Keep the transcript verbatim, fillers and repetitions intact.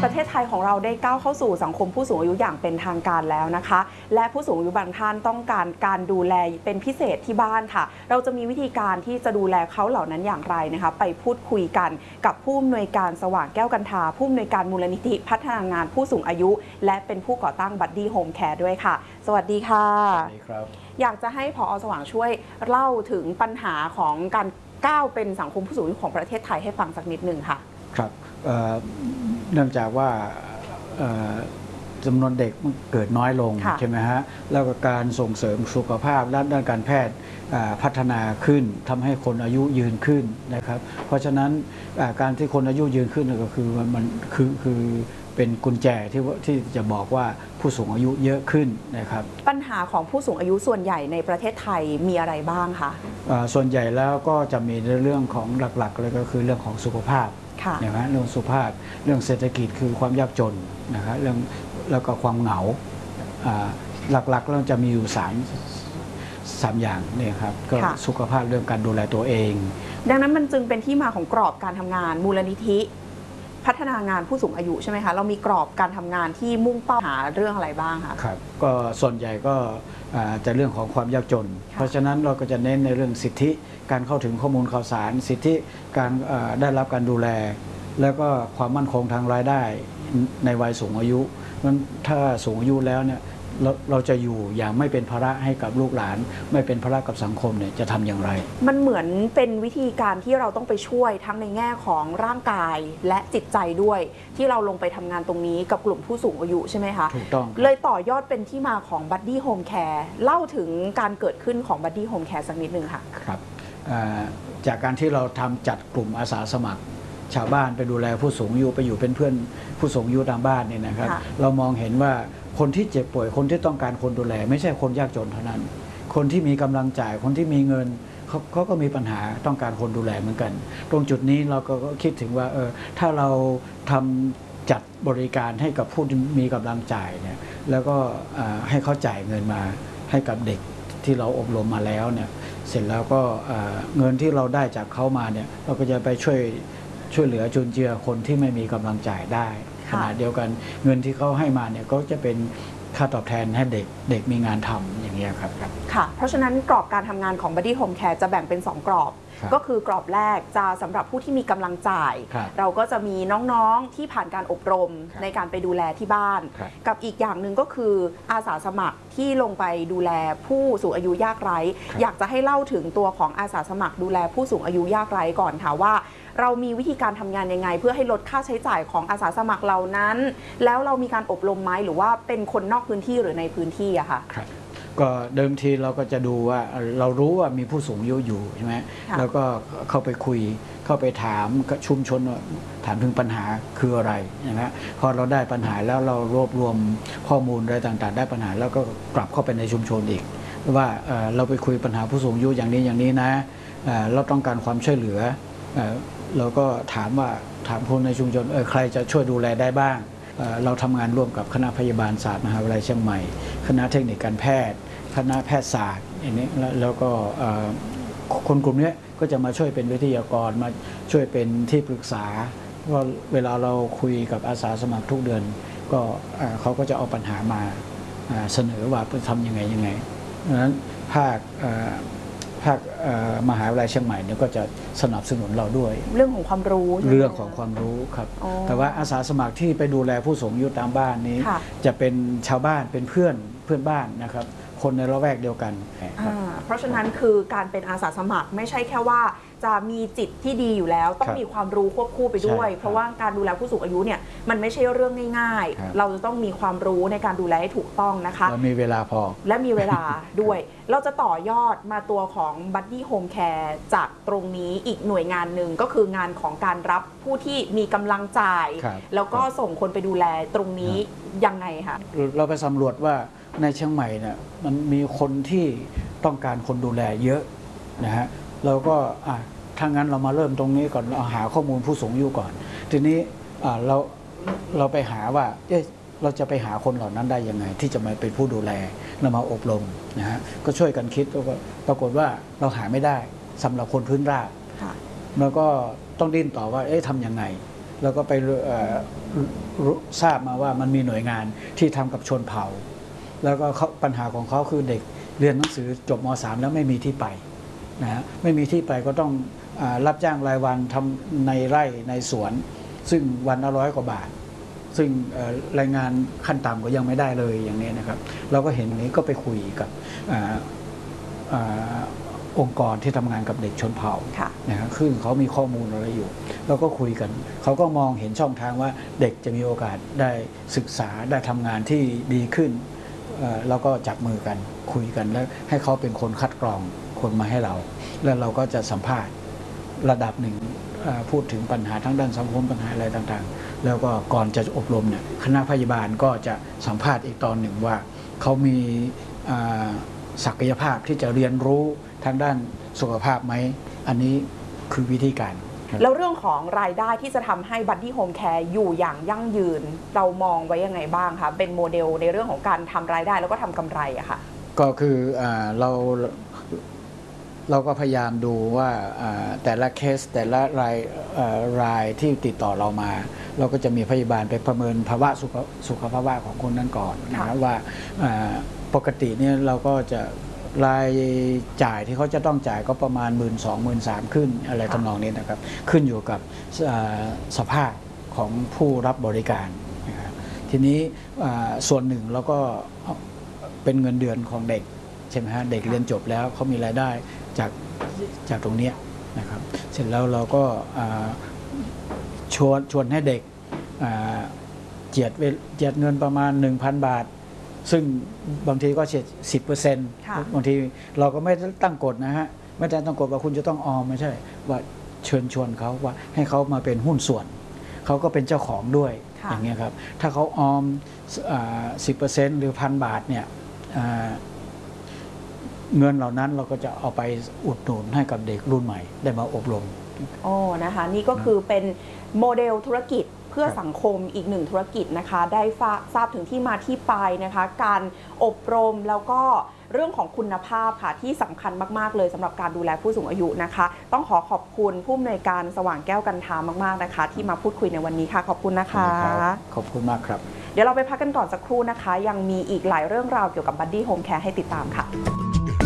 ประเทศไทยของเราได้ก้าวเข้าสู่สังคมผู้สูงอายุอย่างเป็นทางการแล้วนะคะและผู้สูงอายุบางท่านต้องการการดูแลเป็นพิเศษที่บ้านค่ะเราจะมีวิธีการที่จะดูแลเขาเหล่านั้นอย่างไรนะคะไปพูดคุยกันกับผู้อำนวยการสว่างแก้วกันทาผู้อำนวยการมูลนิธิพัฒนางานผู้สูงอายุและเป็นผู้ก่อตั้งบัดดี้โฮมแคร์ด้วยค่ะสวัสดีค่ะสวัสดีครับอยากจะให้ผอ.สว่างช่วยเล่าถึงปัญหาของการก้าวเป็นสังคมผู้สูงอายุของประเทศไทยให้ฟังสักนิดหนึ่งค่ะครับเนื่องจากว่าจำนวนเด็กมันเกิดน้อยลงใช่ไหมฮะแล้วก็การส่งเสริมสุขภาพและด้านการแพทย์พัฒนาขึ้นทำให้คนอายุยืนขึ้นนะครับเพราะฉะนั้นการที่คนอายุยืนขึ้นก็คือมันคือคือเป็นกุญแจที่ที่จะบอกว่าผู้สูงอายุเยอะขึ้นนะครับปัญหาของผู้สูงอายุส่วนใหญ่ในประเทศไทยมีอะไรบ้างคะส่วนใหญ่แล้วก็จะมีเรื่องของหลักๆเลยก็คือเรื่องของสุขภาพนะเรื่องสุขภาพเรื่องเศรษฐกิจคือความยากจนนะครับเรื่องแล้วก็ความเหงาหลักๆเราจะมีอยู่สามสามอย่างนี่ครับก็สุขภาพเรื่องการดูแลตัวเองดังนั้นมันจึงเป็นที่มาของกรอบการทำงานมูลนิธิพัฒนางานผู้สูงอายุใช่ไหมคะเรามีกรอบการทำงานที่มุ่งเป้าหาเรื่องอะไรบ้างคะครับก็ส่วนใหญ่ก็จะเรื่องของความยากจนเพราะฉะนั้นเราก็จะเน้นในเรื่องสิทธิการเข้าถึงข้อมูลข่าวสารสิทธิการได้รับการดูแลแล้วก็ความมั่นคงทางรายได้ในวัยสูงอายุนั้นถ้าสูงอายุแล้วเนี่ยเราเราจะอยู่อย่างไม่เป็นภาระให้กับลูกหลานไม่เป็นภาระกับสังคมเนี่ยจะทำอย่างไรมันเหมือนเป็นวิธีการที่เราต้องไปช่วยทั้งในแง่ของร่างกายและจิตใจด้วยที่เราลงไปทำงานตรงนี้กับกลุ่มผู้สูงอายุใช่ไหมคะถูกต้องเลยต่อยอดเป็นที่มาของ Buddy Home Care เล่าถึงการเกิดขึ้นของ Buddy Home Care สักนิดนึงค่ะครับจากการที่เราทำจัดกลุ่มอาสาสมัครชาวบ้านไปดูแลผู้สูงอายุไปอยู่เป็นเพื่อนผู้สูงอายุตามบ้านเนี่ยนะครับเรามองเห็นว่าคนที่เจ็บป่วยคนที่ต้องการคนดูแลไม่ใช่คนยากจนเท่านั้นคนที่มีกำลังจ่ายคนที่มีเงินเขาเขาก็มีปัญหาต้องการคนดูแลเหมือนกันตรงจุดนี้เราก็คิดถึงว่าเออถ้าเราทำจัดบริการให้กับผู้ที่มีกำลังจ่ายเนี่ยแล้วก็ให้เขาจ่ายเงินมาให้กับเด็กที่เราอบรมมาแล้วเนี่ยเสร็จแล้วก็เงินที่เราได้จากเขามาเนี่ยเราก็จะไปช่วยช่วยเหลือจุนเจือคนที่ไม่มีกำลังจ่ายได้ขณะเดียวกันเงินที่เขาให้มาเนี่ยก็จะเป็นค่าตอบแทนให้เด็กเด็กมีงานทำอย่างนี้ครับค่ะเพราะฉะนั้นกรอบการทำงานของ Buddy Home Care จะแบ่งเป็นสองกรอบก็คือกรอบแรกจะสำหรับผู้ที่มีกำลังจ่ายเราก็จะมีน้องๆที่ผ่านการอบรมในการไปดูแลที่บ้านกับอีกอย่างหนึ่งก็คืออาสาสมัครที่ลงไปดูแลผู้สูงอายุยากไร้อยากจะให้เล่าถึงตัวของอาสาสมัครดูแลผู้สูงอายุยากไร้ก่อนค่ะว่าเรามีวิธีการทำงานยังไงเพื่อให้ลดค่าใช้จ่ายของอาสาสมัครเหล่านั้นแล้วเรามีการอบรมไหมหรือว่าเป็นคนนอกพื้นที่หรือในพื้นที่อะค่ะครับก็เดิมทีเราก็จะดูว่าเรารู้ว่ามีผู้สูงอายุอยู่ใช่ไหมแล้วก็เข้าไปคุยเข้าไปถามชุมชนถามถึงปัญหาคืออะไรนะฮะพอเราได้ปัญหาแล้วเรารวบรวมข้อมูลอะไรต่างๆได้ปัญหาแล้วก็กลับเข้าไปในชุมชนอีกว่าเราไปคุยปัญหาผู้สูงอายุอย่างนี้อย่างนี้นะเราต้องการความช่วยเหลือเราก็ถามว่าถามคนในชุมชนเออใครจะช่วยดูแลได้บ้างเราทำงานร่วมกับคณะพยาบาลศาสตร์มหาวิทยาลัยเชียงใหม่คณะเทคนิคการแพทย์คณะแพทยศาสตร์อย่างนี้แล้วก็คนกลุ่มนี้ก็จะมาช่วยเป็นวิทยากรมาช่วยเป็นที่ปรึกษาว่าเวลาเราคุยกับอาสาสมัครทุกเดือนก็เขาก็จะเอาปัญหามาเสนอว่าทำยังไงยังไงดังนั้นภาคภาคมหาวิทยาลัยเชียงใหม่เนี่ยก็จะสนับสนุนเราด้วยเรื่องของความรู้เรื่องของความรู้ครับแต่ว่าอาสาสมัครที่ไปดูแลผู้สูงอายุตามบ้านนี้จะเป็นชาวบ้านเป็นเพื่อนเพื่อนบ้านนะครับคนในละแวกเดียวกันเพราะฉะนั้นคือการเป็นอาสาสมัครไม่ใช่แค่ว่าจะมีจิตที่ดีอยู่แล้วต้องมีความรู้ควบคู่ไปด้วยเพราะว่าการดูแลผู้สูงอายุเนี่ยมันไม่ใช่เรื่องง่ายๆเราจะต้องมีความรู้ในการดูแลให้ถูกต้องนะคะและมีเวลาพอและมีเวลาด้วยเราจะต่อยอดมาตัวของ Buddy Home Care จากตรงนี้อีกหน่วยงานหนึ่งก็คืองานของการรับผู้ที่มีกำลังจ่ายแล้วก็ส่งคนไปดูแลตรงนี้ยังไงคะเราไปสำรวจว่าในเชียงใหม่เนี่ยมันมีคนที่ต้องการคนดูแลเยอะนะฮะเราก็ถ้างั้นเรามาเริ่มตรงนี้ก่อนเราหาข้อมูลผู้สูงอายุก่อนทีนี้เราเราไปหาว่าเอ๊ะเราจะไปหาคนเหล่านั้นได้ยังไงที่จะมาเป็นผู้ดูแลเรามาอบรมนะฮะก็ช่วยกันคิดก็ปรากฏว่าเราหาไม่ได้สำหรับคนพื้นราบแล้วก็ต้องดิ้นต่อว่าเอ๊ะทำยังไงแล้วก็ไปทราบมาว่ามันมีหน่วยงานที่ทำกับชนเผ่าแล้วก็ปัญหาของเขาคือเด็กเรียนหนังสือจบม .สาม แล้วไม่มีที่ไปนะฮะไม่มีที่ไปก็ต้องรับจ้างรายวันทำในไร่ในสวนซึ่งวันละร้อยกว่าบาทซึ่งรายงานขั้นต่ำก็ยังไม่ได้เลยอย่างนี้นะครับเราก็เห็นนี้ก็ไปคุยกับองค์กรที่ทำงานกับเด็กชนเผ่านะครับซึ่งเขามีข้อมูลอะไรอยู่เราก็คุยกันเขาก็มองเห็นช่องทางว่าเด็กจะมีโอกาสได้ศึกษาได้ทำงานที่ดีขึ้นเราก็จับมือกันคุยกันแล้วให้เขาเป็นคนคัดกรองคนมาให้เราแล้วเราก็จะสัมภาษณ์ระดับหนึ่งพูดถึงปัญหาทั้งด้านสังคมปัญหาอะไรต่างๆแล้วก็ก่อนจะอบรมเนี่ยคณะพยาบาลก็จะสัมภาษณ์อีกตอนหนึ่งว่าเขามีศักยภาพที่จะเรียนรู้ทางด้านสุขภาพไหมอันนี้คือวิธีการแล้วเรื่องของรายได้ที่จะทำให้บัดดี้โฮมแคร์อยู่อย่างยั่งยืนเรามองไว้ยังไงบ้างคะเป็นโมเดลในเรื่องของการทำรายได้แล้วก็ทำกำไรอะค่ะก็คือเราเราก็พยายามดูว่าแต่ละเคสแต่ละรายรายที่ติดต่อเรามาเราก็จะมีพยาบาลไปประเมินภาวะสุขสุขภาวะของคนนั้นก่อนนะว่าปกติเนี่ยเราก็จะรายจ่ายที่เขาจะต้องจ่ายก็ประมาณ หนึ่งหมื่นสองหมื่นสามพัน ขึ้นอะไรทำนองนี้นะครับขึ้นอยู่กับสภาพของผู้รับบริการนะครับทีนี้ส่วนหนึ่งเราก็เป็นเงินเดือนของเด็กใช่ไหมฮะเด็กเรียนจบแล้วเขามีรายได้จากจากตรงนี้นะครับเสร็จแล้วเราก็ชวนชวนให้เด็กเจียดเจียดเงินประมาณ หนึ่งพัน บาทซึ่งบางทีก็เฉียด สิบเปอร์เซ็นต์ บางทีเราก็ไม่ตั้งกฎนะฮะไม่ได้ตั้งกฎว่าคุณจะต้องออมไม่ใช่ว่าเชิญชวนเขาว่าให้เขามาเป็นหุ้นส่วนเขาก็เป็นเจ้าของด้วยอย่างเงี้ยครับถ้าเขาออม สิบเปอร์เซ็นต์ หรือพันบาทเนี่ยเงินเหล่านั้นเราก็จะเอาไปอุดหนุนให้กับเด็กรุ่นใหม่ได้มาอบรมโอ้นะคะนี่ก็คือเป็นโมเดลธุรกิจเพื่อสังคมอีกหนึ่งธุรกิจนะคะได้ทราบถึงที่มาที่ไปนะคะการอบรมแล้วก็เรื่องของคุณภาพค่ะที่สำคัญมากๆเลยสำหรับการดูแลผู้สูงอายุนะคะต้องขอขอบคุณผู้อำนวยการสว่างแก้วกันทามากๆนะคะที่มาพูดคุยในวันนี้ค่ะขอบคุณนะคะขอบคุณมากครับเดี๋ยวเราไปพักกันก่อนสักครู่นะคะยังมีอีกหลายเรื่องราวเกี่ยวกับบัดดี้โฮมแคร์ให้ติดตามค่ะ